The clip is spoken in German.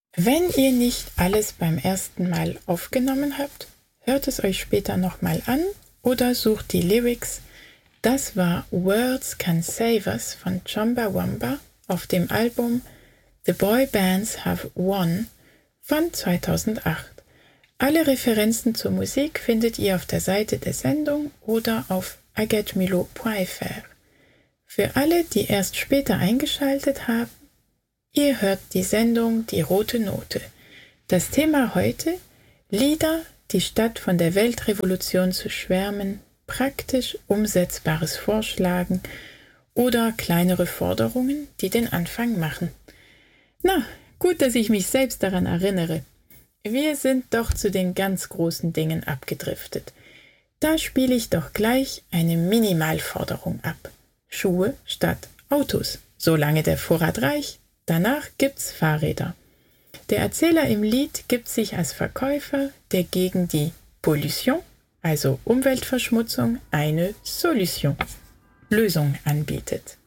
Wenn ihr nicht alles beim ersten Mal aufgenommen habt, hört es euch später nochmal an oder sucht die Lyrics. Das war Words Can Save Us von Chumbawamba auf dem Album The Boy Bands Have Won von 2008. Alle Referenzen zur Musik findet ihr auf der Seite der Sendung oder auf agatmilo.fr. Für alle, die erst später eingeschaltet haben, ihr hört die Sendung Die Rote Note. Das Thema heute: Lieder, die statt von der Weltrevolution zu schwärmen, praktisch Umsetzbares vorschlagen oder kleinere Forderungen, die den Anfang machen. Na, gut, dass ich mich selbst daran erinnere. Wir sind doch zu den ganz großen Dingen abgedriftet. Da spiele ich doch gleich eine Minimalforderung ab. Schuhe statt Autos, solange der Vorrat reicht. Danach gibt's Fahrräder. Der Erzähler im Lied gibt sich als Verkäufer, der gegen die Pollution, also Umweltverschmutzung, eine Solution, Lösung anbietet.